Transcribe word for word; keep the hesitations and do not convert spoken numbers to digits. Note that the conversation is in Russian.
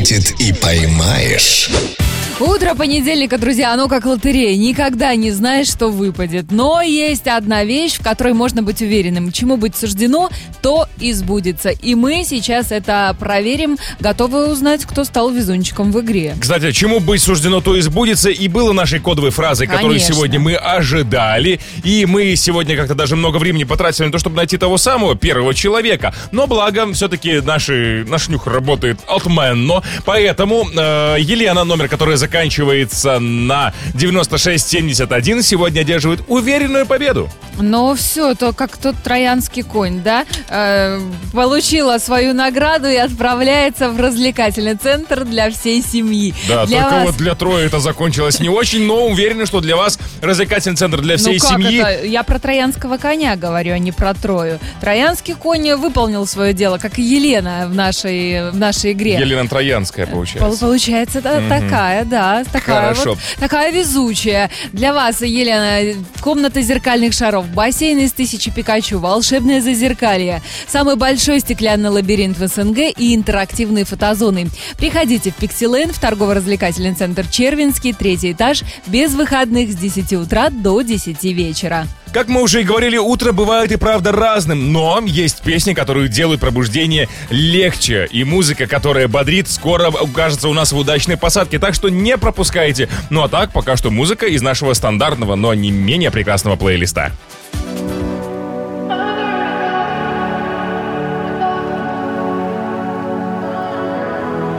светит и поймаешь. Утро понедельника, друзья, оно как лотерея. Никогда не знаешь, что выпадет. Но есть одна вещь, в которой можно быть уверенным. Чему быть суждено, то и сбудется. И мы сейчас это проверим. Готовы узнать, кто стал везунчиком в игре. Кстати, чему быть суждено, то и сбудется. И было нашей кодовой фразой, которую Конечно. сегодня мы ожидали. И мы сегодня как-то даже много времени потратили на то, чтобы найти того самого первого человека. Но благо, все-таки наши, наш нюх работает отменно. Поэтому э, Елена, номер, который заканчивается на девяносто шесть семьдесят один, сегодня одерживает уверенную победу. Но все, то как тот троянский конь, да, э, получила свою награду и отправляется в развлекательный центр для всей семьи. Да, для только вас... вот для Трои это закончилось не очень, но уверены, что для вас развлекательный центр для всей ну как семьи. Это? Я про троянского коня говорю, а не про Трою. Троянский конь выполнил свое дело, как и Елена в нашей, в нашей игре. Елена Троянская, получается. Получается, да, Мгм. такая, да, такая Хорошо. вот, такая везучая. Для вас, Елена, комната зеркальных шаров, бассейн из тысячи Пикачу, волшебное зазеркалье, самый большой стеклянный лабиринт в СНГ и интерактивные фотозоны. Приходите в Пикселэнд, в торгово-развлекательный центр Червинский, третий этаж, без выходных с десяти утра до десяти вечера. Как мы уже и говорили, утро бывает и правда разным, но есть песни, которые делают пробуждение легче, и музыка, которая бодрит, скоро окажется у нас в удачной посадке, так что не пропускайте. Ну а так, пока что музыка из нашего стандартного, но не менее прекрасного плейлиста.